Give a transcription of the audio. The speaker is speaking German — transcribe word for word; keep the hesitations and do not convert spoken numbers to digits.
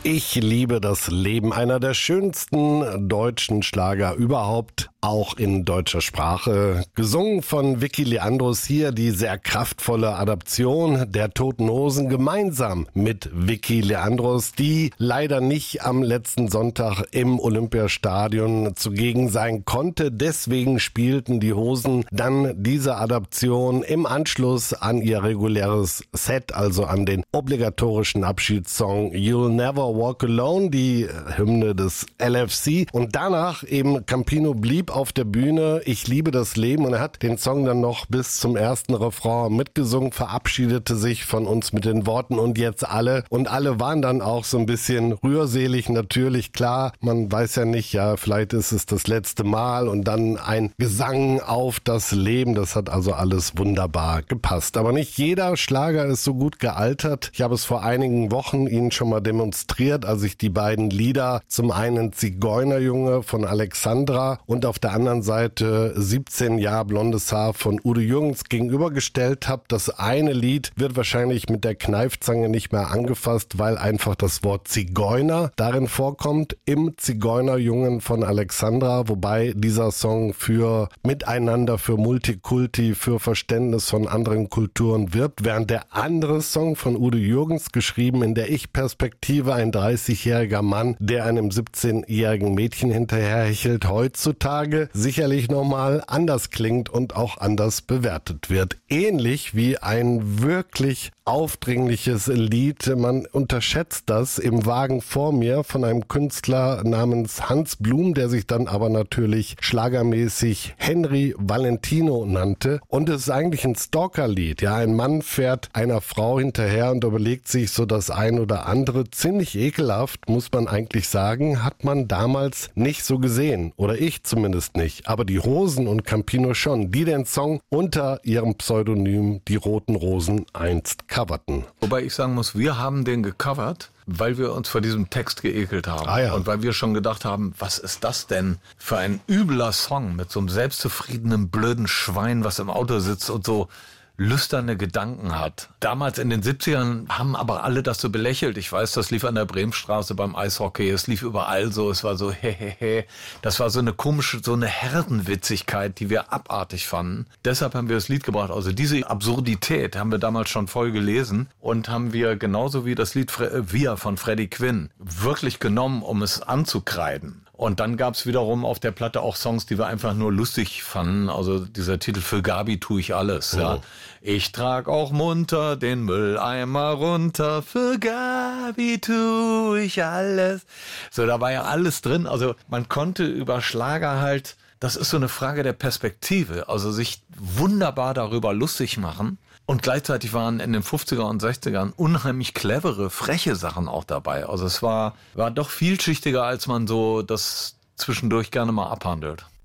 Ich liebe das Leben, einer der schönsten deutschen Schlager überhaupt, auch in deutscher Sprache. Gesungen von Vicky Leandros, hier die sehr kraftvolle Adaption der Toten Hosen gemeinsam mit Vicky Leandros, die leider nicht am letzten Sonntag im Olympiastadion zugegen sein konnte. Deswegen spielten die Hosen dann diese Adaption im Anschluss an ihr reguläres Set, also an den obligatorischen Abschiedssong You'll Never Walk Alone, die Hymne des L F C. Und danach eben Campino blieb auf der Bühne. Ich liebe das Leben, und er hat den Song dann noch bis zum ersten Refrain mitgesungen, verabschiedete sich von uns mit den Worten und jetzt alle. Und alle waren dann auch so ein bisschen rührselig, natürlich, klar. Man weiß ja nicht, ja, vielleicht ist es das letzte Mal, und dann ein Gesang auf das Leben. Das hat also alles wunderbar gepasst. Aber nicht jeder Schlager ist so gut gealtert. Ich habe es vor einigen Wochen Ihnen schon mal demonstriert, als ich die beiden Lieder, zum einen Zigeunerjunge von Alexandra und auf der anderen Seite siebzehn Jahre blondes Haar von Udo Jürgens gegenübergestellt habe. Das eine Lied wird wahrscheinlich mit der Kneifzange nicht mehr angefasst, weil einfach das Wort Zigeuner darin vorkommt, im Zigeunerjungen von Alexandra, wobei dieser Song für Miteinander, für Multikulti, für Verständnis von anderen Kulturen wirbt, während der andere Song von Udo Jürgens, geschrieben in der Ich-Perspektive, ein dreißigjähriger Mann, der einem siebzehnjährigen Mädchen hinterherhechelt, heutzutage sicherlich nochmal anders klingt und auch anders bewertet wird. Ähnlich wie ein wirklich aufdringliches Lied, man unterschätzt das, im Wagen vor mir von einem Künstler namens Hans Blum, der sich dann aber natürlich schlagermäßig Henry Valentino nannte. Und es ist eigentlich ein Stalkerlied. Ja, ein Mann fährt einer Frau hinterher und überlegt sich so das ein oder andere. Ziemlich ekelhaft, muss man eigentlich sagen, hat man damals nicht so gesehen. Oder ich zumindest nicht. Aber die Hosen und Campino schon, die den Song unter ihrem Pseudonym Die Roten Rosen einst coverten. Wobei ich sagen muss, wir haben den gecovert, weil wir uns vor diesem Text geekelt haben. Ah ja. Und weil wir schon gedacht haben, was ist das denn für ein übler Song mit so einem selbstzufriedenen, blöden Schwein, was im Auto sitzt und so lüsterne Gedanken hat. Damals in den siebzigern haben aber alle das so belächelt. Ich weiß, das lief an der Bremenstraße beim Eishockey, es lief überall so, es war so hehehe. Das war so eine komische, so eine Herdenwitzigkeit, die wir abartig fanden. Deshalb haben wir das Lied gebracht. Also diese Absurdität haben wir damals schon voll gelesen und haben wir genauso wie das Lied Fre- Wir von Freddie Quinn wirklich genommen, um es anzukreiden. Und dann gab's wiederum auf der Platte auch Songs, die wir einfach nur lustig fanden. Also dieser Titel Für Gabi tue ich alles. Oh. Ja. Ich trag auch munter den Mülleimer runter. Für Gabi tue ich alles. So, da war ja alles drin. Also man konnte über Schlager halt, das ist so eine Frage der Perspektive. Also sich wunderbar darüber lustig machen. Und gleichzeitig waren in den fünfziger und sechzigern unheimlich clevere, freche Sachen auch dabei. Also es war, war doch vielschichtiger, als man so das zwischendurch gerne mal abhandelt.